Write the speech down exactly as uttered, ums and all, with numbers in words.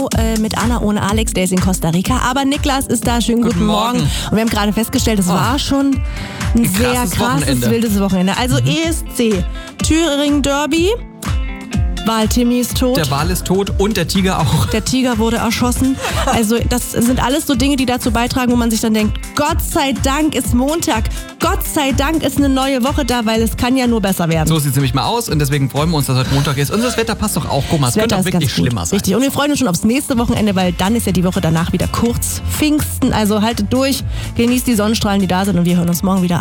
Show äh, mit Anna ohne Alex, der ist in Costa Rica. Aber Niklas ist da. Schönen guten, Guten Morgen. Morgen. Und wir haben gerade festgestellt, es oh. war schon ein, ein sehr krasses, Wochenende. wildes Wochenende. Also mhm. E S C, Thüringen Derby. Wal-Timmy ist tot. Der Wal ist tot und der Tiger auch. Der Tiger wurde erschossen. Also das sind alles so Dinge, die dazu beitragen, wo man sich dann denkt, Gott sei Dank ist Montag. Gott sei Dank ist eine neue Woche da, weil es kann ja nur besser werden. So sieht es nämlich mal aus und deswegen freuen wir uns, dass heute Montag ist. Und das Wetter passt doch auch. Guck mal, es könnte auch wirklich schlimmer sein. Richtig. Und wir freuen uns schon aufs nächste Wochenende, weil dann ist ja die Woche danach wieder kurz Pfingsten. Also haltet durch, genießt die Sonnenstrahlen, die da sind und wir hören uns morgen wieder.